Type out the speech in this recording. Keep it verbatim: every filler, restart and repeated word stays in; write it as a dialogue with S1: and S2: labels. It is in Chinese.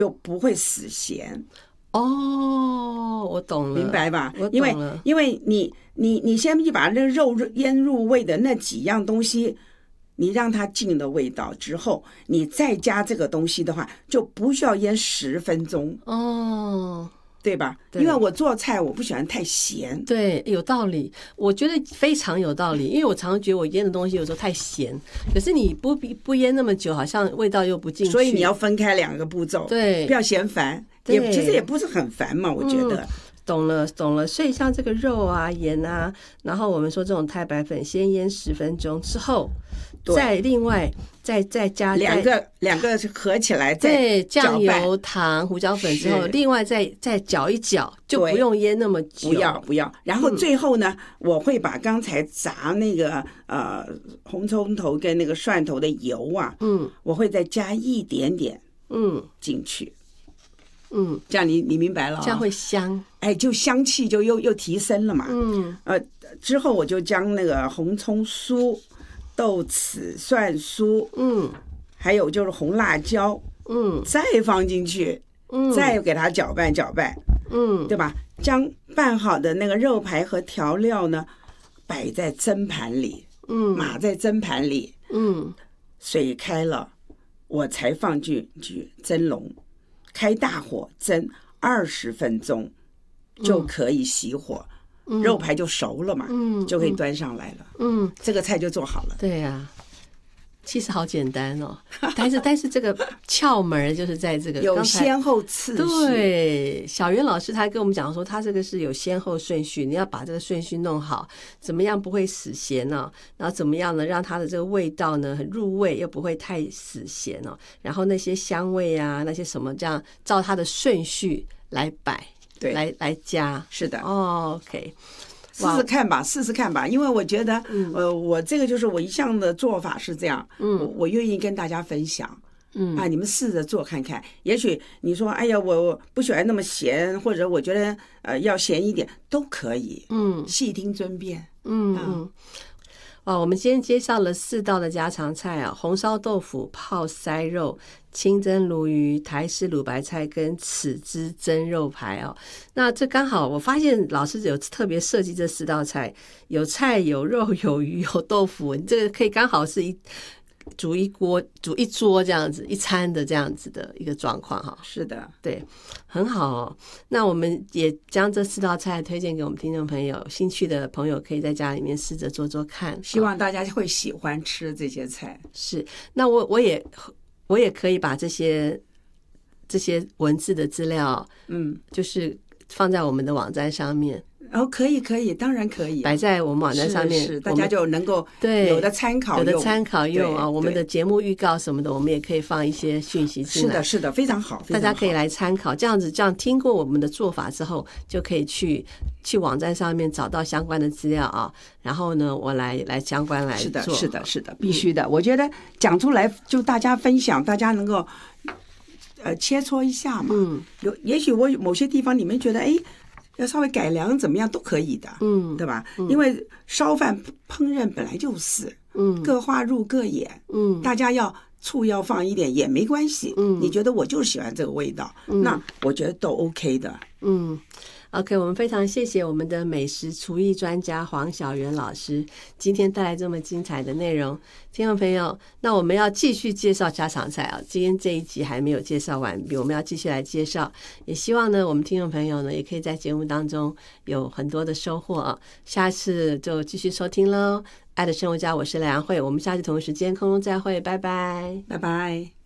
S1: 就不会死咸。
S2: 哦，我懂了，
S1: 明白吧？
S2: 我
S1: 因为
S2: 懂了，
S1: 因为你你你先去把那个肉腌入味的那几样东西，你让它进了味道之后，你再加这个东西的话，就不需要腌十分钟，
S2: 哦。
S1: 对吧？
S2: 对
S1: 因为我做菜我不喜欢太咸。
S2: 对，有道理，我觉得非常有道理，因为我常常觉得我腌的东西有时候太咸，可是你不不腌那么久，好像味道又不进去，
S1: 所以你要分开两个步骤，
S2: 对，
S1: 不要嫌烦，
S2: 对
S1: 也其实也不是很烦嘛，我觉得。
S2: 嗯懂了，懂了。所以像这个肉啊、盐啊，然后我们说这种太白粉，先腌十分钟之后，再另外再再加
S1: 两个两个合起来，再
S2: 对酱
S1: 搅拌
S2: 油、糖、胡椒粉之后，
S1: 是
S2: 另外再再搅一搅，就不用腌那么久。
S1: 不要不要。然后最后呢，我会把刚才炸那个呃红葱头跟那个蒜头的油啊，
S2: 嗯，
S1: 我会再加一点点
S2: 嗯
S1: 进去。
S2: 嗯，
S1: 这样你你明白了、哦？
S2: 这样会香，
S1: 哎，就香气就又又提升了嘛。
S2: 嗯，
S1: 呃，之后我就将那个红葱酥、豆豉、蒜酥，
S2: 嗯，
S1: 还有就是红辣椒，
S2: 嗯，
S1: 再放进去，
S2: 嗯，
S1: 再给它搅拌搅拌，
S2: 嗯，
S1: 对吧？将拌好的那个肉排和调料呢，摆在蒸盘里，
S2: 嗯，
S1: 码在蒸盘里，
S2: 嗯，
S1: 水开了，我才放进去蒸笼。开大火蒸二十分钟就可以熄火，嗯、肉排就熟了嘛，
S2: 嗯，
S1: 就可以端上来了。
S2: 嗯，
S1: 这个菜就做好了。
S2: 对呀、啊，其实好简单哦，但是但是这个窍门就是在这个
S1: 有先后次序。
S2: 对，小袁老师他跟我们讲说，他这个是有先后顺序，你要把这个顺序弄好，怎么样不会死咸呢、哦？然后怎么样呢，让它的这个味道呢很入味，又不会太死咸哦。然后那些香味啊，那些什么，这样照它的顺序来摆，
S1: 对，
S2: 来来加。
S1: 是的。
S2: 哦 ，OK。
S1: 试试看吧，试试看吧，因为我觉得，嗯、呃，我这个就是我一向的做法是这样，嗯，我, 我愿意跟大家分享，嗯啊，你们试着做看看，也许你说，哎呀，我不喜欢那么咸，或者我觉得呃要咸一点都可以，嗯，细听尊便，
S2: 嗯嗯。哦，我们今天介绍了四道的家常菜啊，红烧豆腐、泡塞肉、清蒸鲈鱼、台式卤白菜跟豉汁蒸肉排哦。那这刚好我发现老师有特别设计这四道菜，有菜有肉有鱼有豆腐，这个可以刚好是一煮一锅煮一桌这样子一餐的这样子的一个状况哈。
S1: 是的，
S2: 对，很好哦。那我们也将这四道菜推荐给我们听众朋友，兴趣的朋友可以在家里面试着做做看。
S1: 希望大家会喜欢吃这些菜。
S2: 是，那我我也我也可以把这些这些文字的资料，嗯，就是放在我们的网站上面。
S1: 哦，可以，可以，当然可以，
S2: 摆在我们网站上面，
S1: 是是大家就能够
S2: 对
S1: 有的参考用，
S2: 有的参考用啊。我们的节目预告什么的，我们也可以放一些讯息进来。
S1: 是的，是的，非常好，
S2: 大家可以来参考。这样子，这样听过我们的做法之后，就可以去去网站上面找到相关的资料啊。然后呢，我来来相关来做。
S1: 是的，是的，是的，必须的。嗯、我觉得讲出来就大家分享，大家能够呃切磋一下嘛。嗯，有也许我某些地方你们觉得哎。要稍微改良怎么样都可以的，嗯，对吧？嗯、因为烧饭烹饪本来就是，嗯，各花入各眼，嗯，大家要醋要放一点也没关系，嗯，你觉得我就是喜欢这个味道，嗯、那我觉得都 OK 的，
S2: 嗯。OK， 我们非常谢谢我们的美食厨艺专家黄小媛老师今天带来这么精彩的内容。听众朋友，那我们要继续介绍家常菜啊，今天这一集还没有介绍完毕，我们要继续来介绍。也希望呢，我们听众朋友呢，也可以在节目当中有很多的收获啊。下次就继续收听喽。爱的生活家，我是梁慧，我们下次同一时间空中再会，拜拜，
S1: 拜拜。